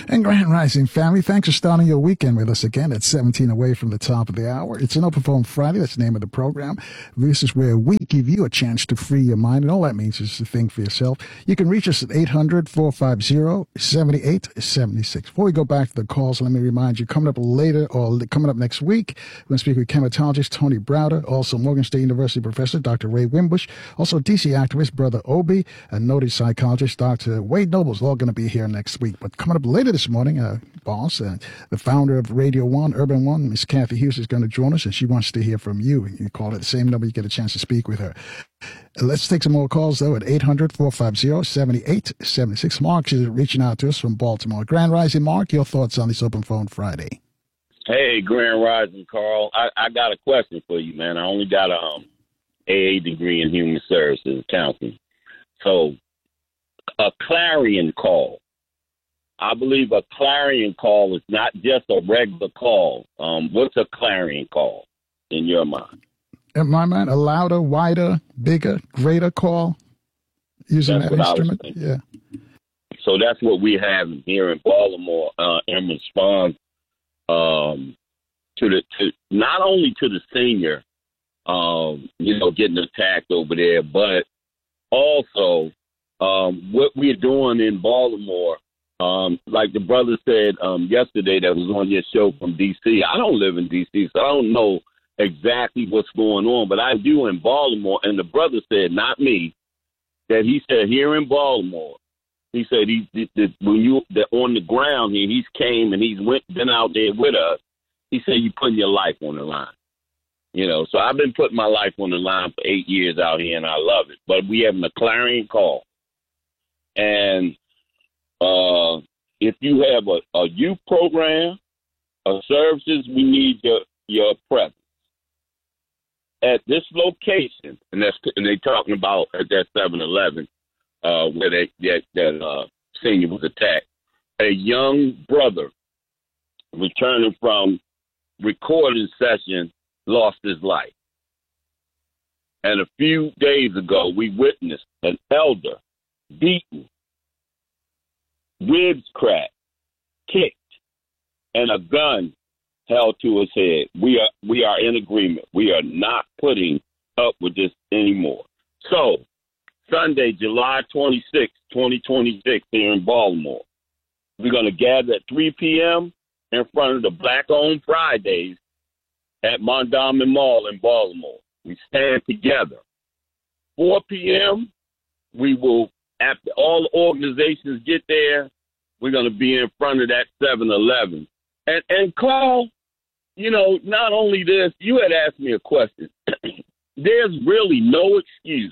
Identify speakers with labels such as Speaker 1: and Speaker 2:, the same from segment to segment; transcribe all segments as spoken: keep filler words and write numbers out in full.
Speaker 1: And Grand Rising family, thanks for starting your weekend with us again at seventeen away from the top of the hour. It's an Open Phone Friday. That's the name of the program. This is where we give you a chance to free your mind, and all that means is to think for yourself. You can reach us at eight hundred, four five zero, seven eight seven six. Before we go back to the calls, let me remind you, coming up later or coming up next week, we're going to speak with chematologist Tony Browder, also Morgan State University professor Doctor Ray Wimbush, also D C activist Brother Obi, and noted psychologist Doctor Wade Nobles, all going to be here next week. But coming up later this morning, uh, boss, uh, the founder of Radio One, Urban One, Miss Kathy Hughes, is going to join us, and she wants to hear from you. You call it the same number, you get a chance to speak with her. Uh, let's take some more calls, though, at eight hundred, four five zero, seven eight seven six. Mark is reaching out to us from Baltimore. Grand Rising, Mark, your thoughts on this Open Phone Friday?
Speaker 2: Hey, Grand Rising, Carl. I, I got a question for you, man. I only got a um, A A degree in Human Services Counseling. So, a clarion call. I believe a clarion call is not just a regular call. Um, what's a clarion call in your mind?
Speaker 1: In my mind, a louder, wider, bigger, greater call using
Speaker 2: that's
Speaker 1: that instrument. Yeah.
Speaker 2: So that's what we have here in Baltimore uh, in response um, to the to not only to the senior, um, you know, getting attacked over there, but also um, what we're doing in Baltimore. Um, like the brother said um, yesterday that was on your show from D C. I don't live in D C, so I don't know exactly what's going on, but I do in Baltimore. And the brother said, not me, that he said here in Baltimore, he said he, he, he when you that on the ground here, he's came and he's went been out there with us. He said you putting your life on the line, you know. So I've been putting my life on the line for eight years out here, and I love it. But we have a clarion call, and Uh, if you have a, a youth program or services, we need your, your presence. At this location, and that's and they talking about at that seven eleven uh, where they, that, that uh, senior was attacked, a young brother returning from recording session lost his life. And a few days ago, we witnessed an elder beaten, ribs cracked, kicked, and a gun held to his head. We are we are in agreement. We are not putting up with this anymore. So, Sunday, July twenty-sixth, twenty twenty-six, here in Baltimore, we're going to gather at three p.m. in front of the Black-Owned Fridays at Mondawmin Mall in Baltimore. We stand together. four p.m., we will, after all the organizations get there, we're going to be in front of that seven eleven. And, and Carl, you know, not only this, you had asked me a question. There's really no excuse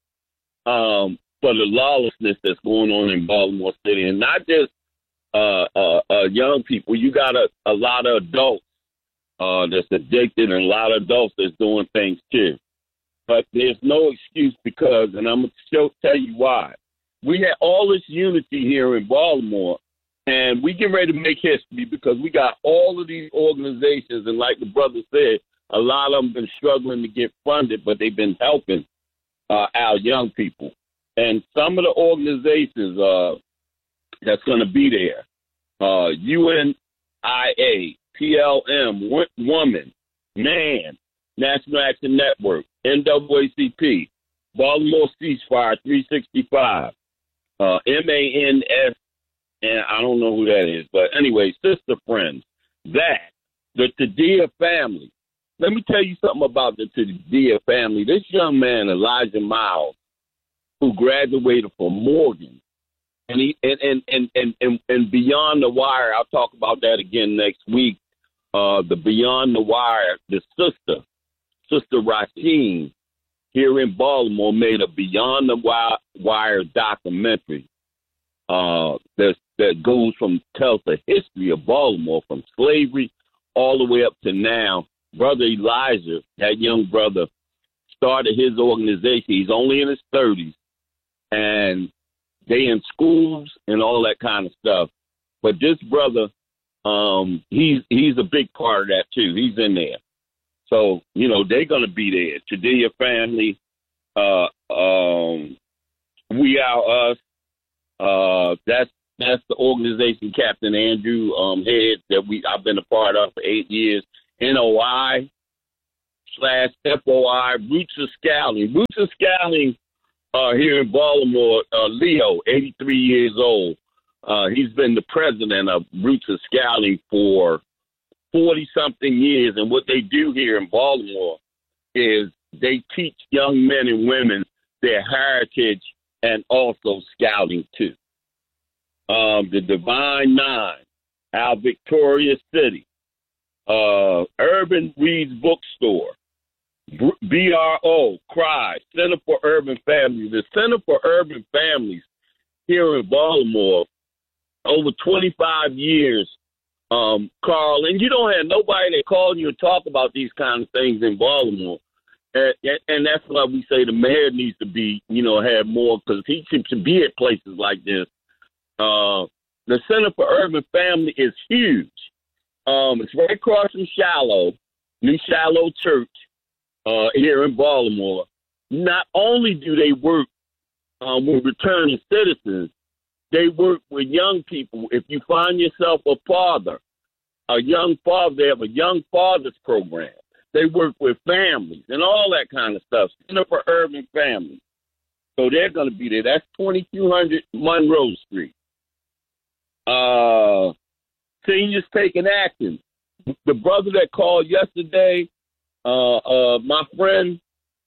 Speaker 2: um, for the lawlessness that's going on in Baltimore City. And not just uh, uh, uh, young people. You got a, a lot of adults uh, that's addicted and a lot of adults that's doing things too. But there's no excuse because, and I'm going to show, tell you why. We had all this unity here in Baltimore, and we get ready to make history because we got all of these organizations, and like the brother said, a lot of them been struggling to get funded, but they've been helping uh, our young people. And some of the organizations uh, that's going to be there, uh, U N I A, P L M, Woman, MAN, National Action Network, N double A C P, Baltimore Ceasefire three sixty-five, uh, M A N S, and I don't know who that is. But anyway, Sister Friends, that, the Tadia family. Let me tell you something about the Tadia family. This young man, Elijah Miles, who graduated from Morgan, and he and and and and, and, and Beyond the Wire, I'll talk about that again next week. Uh, the Beyond the Wire, the sister, Sister Rasheen, here in Baltimore, made a Beyond the Wire documentary uh, that that goes from tells the history of Baltimore from slavery all the way up to now. Brother Elijah, that young brother, started his organization. He's only in his thirties, and they in schools and all that kind of stuff. But this brother, um, he's he's a big part of that too. He's in there. So, you know, they're going to be there. Tadia family, uh, um, We Are Us, uh, that's That's the organization Captain Andrew um, heads that we I've been a part of for eight years. N O I slash F O I, Roots of Scouting. Roots of Scouting uh, here in Baltimore, uh, Leo, eighty-three years old. Uh, he's been the president of Roots of Scouting for forty-something years. And what they do here in Baltimore is they teach young men and women their heritage and also scouting, too. Um, the Divine Nine, our Victoria City, uh, Urban Reads Bookstore, B R O, CRY, Center for Urban Families. The Center for Urban Families here in Baltimore, over twenty-five years, um, Carl, and you don't have nobody that calls you and talk about these kind of things in Baltimore. And, and that's why we say the mayor needs to be, you know, have more, because he should be at places like this. Uh, the Center for Urban Family is huge. Um, it's right across from Shiloh, New Shiloh Church, uh, here in Baltimore. Not only do they work um, with returning citizens, they work with young people. If you find yourself a father, a young father, they have a young fathers program. They work with families and all that kind of stuff. Center for Urban Families. So they're going to be there. That's twenty-two hundred Monroe Street. Uh, seniors taking action. The brother that called yesterday, uh, uh, my friend,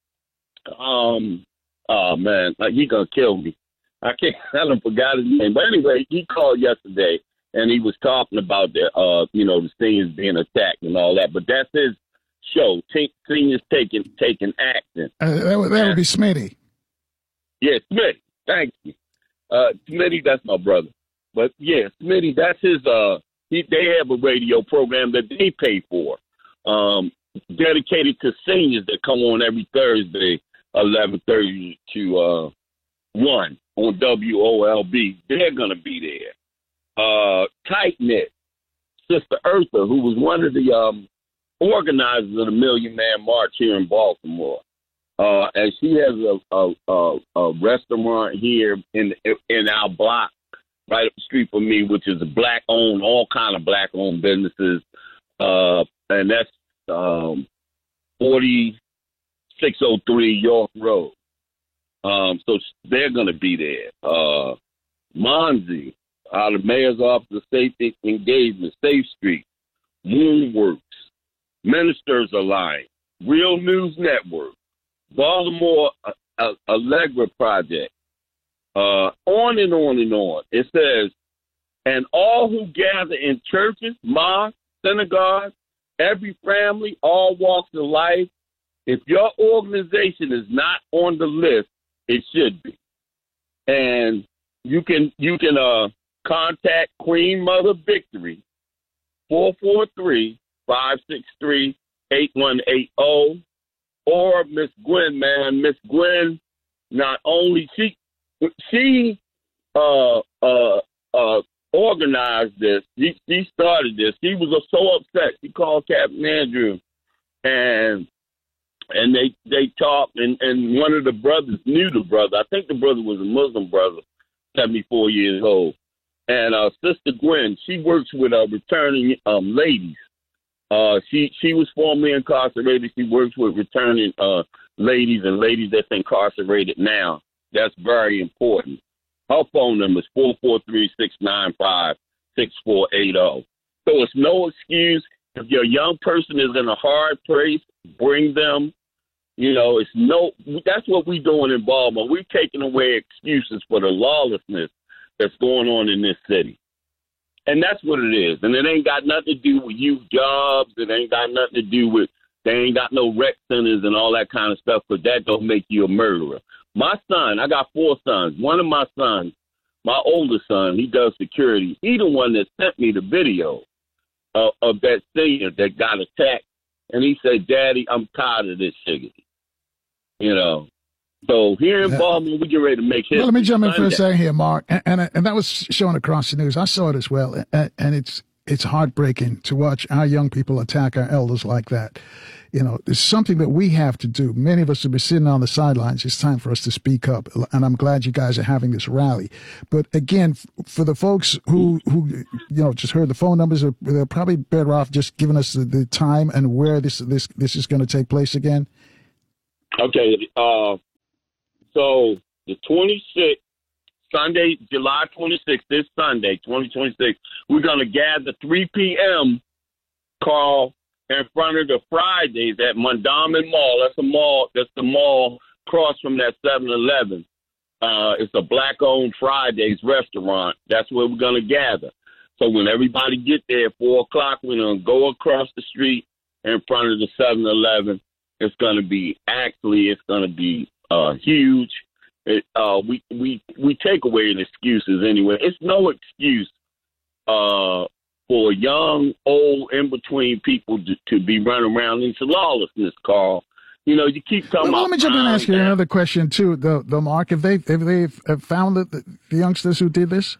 Speaker 2: um, oh man, like he gonna kill me. I can't. I don't forgot his name. But anyway, he called yesterday and he was talking about the, uh, you know, the seniors being attacked and all that. But that's his show. T- seniors taking taking action.
Speaker 1: Uh, that would that would be Smitty.
Speaker 2: Yeah, Smitty. Thank you, uh, Smitty. That's my brother. But yeah, Smitty. That's his. Uh, he, they have a radio program that they pay for, um, dedicated to seniors that come on every Thursday, eleven thirty to uh, one on W O L B. They're gonna be there. Uh, Tight Knit, Sister Eartha, who was one of the um, organizers of the Million Man March here in Baltimore. Uh, and she has a, a, a, a restaurant here in in our block, right up the street from me, which is a black-owned, all kind of black-owned businesses. Uh, and that's um, forty-six oh three York Road. Um, so they're going to be there. Uh, Monzi, out of Mayor's Office of Safety Engagement, Safe Street, Moonworks, Ministers Alliance, Real News Network, Baltimore uh, Allegra Project, uh, on and on and on. It says, and all who gather in churches, mosques, synagogues, every family, all walks of life, if your organization is not on the list, it should be. And you can you can uh, contact Queen Mother Victory, four four three, five six three, eight one eight zero, or Miss Gwen, man. Miss Gwen, not only she she uh, uh, uh, organized this, she, she started this. She was so upset. She called Captain Andrew, and and they they talked, and, and one of the brothers knew the brother. I think the brother was a Muslim brother, seventy-four years old. And uh, Sister Gwen, she works with uh, returning um, ladies. Uh, she she was formerly incarcerated. She works with returning uh, ladies and ladies that's incarcerated now. That's very important. Her phone number is four four three, six nine five, six four eight zero. So it's no excuse. If your young person is in a hard place, bring them. You know, it's no. That's what we're doing in Baltimore. We're taking away excuses for the lawlessness that's going on in this city. And that's what it is. And it ain't got nothing to do with youth jobs. It ain't got nothing to do with, they ain't got no rec centers and all that kind of stuff, because that don't make you a murderer. My son, I got four sons. One of my sons, my oldest son, he does security. He the one that sent me the video of, of that senior that got attacked. And he said, Daddy, I'm tired of this shit. You know. So here in yeah. Baltimore, we get ready to make history.
Speaker 1: Well, let me jump in for a second here, Mark. And, and and that was shown across the news. I saw it as well, and, and it's it's heartbreaking to watch our young people attack our elders like that. You know, it's something that we have to do. Many of us have been sitting on the sidelines. It's time for us to speak up. And I'm glad you guys are having this rally. But again, for the folks who, who you know, just heard the phone numbers, they're probably better off just giving us the, the time and where this, this, this is going to take place again.
Speaker 2: Okay. Uh, so the twenty-sixth, Sunday, July twenty-sixth, this Sunday, twenty twenty-six, we're going to gather three p.m., Carl, in front of the Fridays at Mondawmin Mall. That's a mall. That's the mall across from that seven eleven. Uh, it's a black-owned Fridays restaurant. That's where we're going to gather. So when everybody get there at four o'clock, we're going to go across the street in front of the seven eleven. It's going to be, actually, it's going to be uh, huge. It, uh, we, we, we take away the excuses anyway. It's no excuse uh, for young, old, in-between people to, to be running around into lawlessness, Carl. You know, you keep talking
Speaker 1: well,
Speaker 2: about...
Speaker 1: Let me jump in and ask you another question, too, though, though Mark. Have they, have they found the, the youngsters who did this?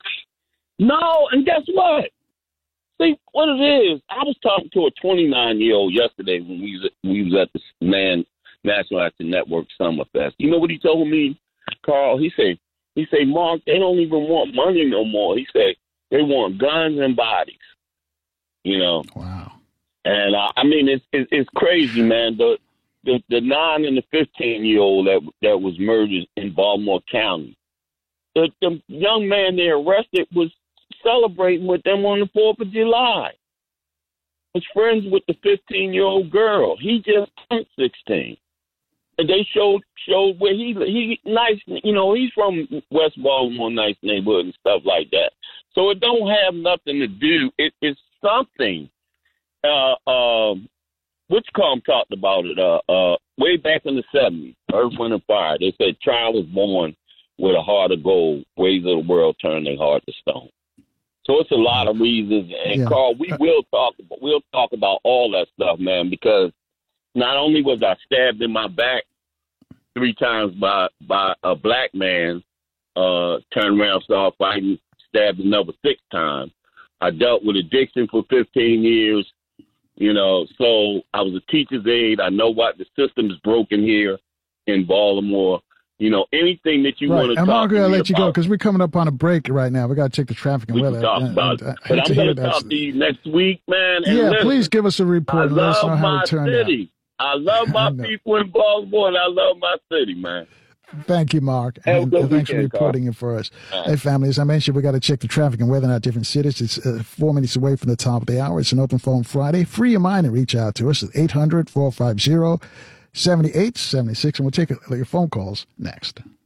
Speaker 2: No, and guess what? See, what it is, I was talking to a twenty-nine-year-old yesterday when we was, we was at the Man National Action Network Summerfest. You know what he told me, Carl? He said, he said, Mark, they don't even want money no more. He said, they want guns and bodies, you know.
Speaker 1: Wow.
Speaker 2: And, uh, I mean, it's, it's it's crazy, man. The the the nine and the fifteen-year-old that that was murdered in Baltimore County, the, the young man they arrested was celebrating with them on the fourth of July. Was friends with the fifteen-year-old girl. He just turned sixteen. And they showed showed where he he nice, you know, he's from West Baltimore, nice neighborhood and stuff like that. So it don't have nothing to do. It, it's something. Uh, um, Whichcomb talked about it uh, uh, way back in the seventies, Earth, Wind, and Fire. They said child is born with a heart of gold. Ways of the world turn their heart to stone. So it's a lot of reasons. And,
Speaker 1: yeah.
Speaker 2: Carl, we will talk, we'll talk about all that stuff, man, because not only was I stabbed in my back three times by by a black man, uh, turned around, started fighting, stabbed another six times. I dealt with addiction for fifteen years, you know, so I was a teacher's aide. I know what the system is broken here in Baltimore. You know, anything that you
Speaker 1: right.
Speaker 2: want to
Speaker 1: and
Speaker 2: talk
Speaker 1: Margaret,
Speaker 2: to
Speaker 1: I'll
Speaker 2: me
Speaker 1: let you
Speaker 2: about,
Speaker 1: go because we're coming up on a break right now. We got to check the traffic and
Speaker 2: we
Speaker 1: weather.
Speaker 2: Can talk
Speaker 1: and,
Speaker 2: about
Speaker 1: and,
Speaker 2: it. But I'm going to talk to you next week, man. And
Speaker 1: yeah,
Speaker 2: listen,
Speaker 1: please give us a report.
Speaker 2: I
Speaker 1: Let us know
Speaker 2: love
Speaker 1: how
Speaker 2: my
Speaker 1: it turned
Speaker 2: city.
Speaker 1: out.
Speaker 2: I love my I people in Baltimore, and I love my city, man.
Speaker 1: Thank you, Mark.
Speaker 2: Have
Speaker 1: And
Speaker 2: a good
Speaker 1: thanks
Speaker 2: weekend,
Speaker 1: for reporting
Speaker 2: Carl.
Speaker 1: it for us.
Speaker 2: Right.
Speaker 1: Hey, family, as I mentioned, we got to check the traffic and weather in our different cities. It's uh, four minutes away from the top of the hour. It's an open phone Friday. Free your mind and reach out to us at eight hundred, four five zero, seven eight seven six, and we'll take your phone calls next.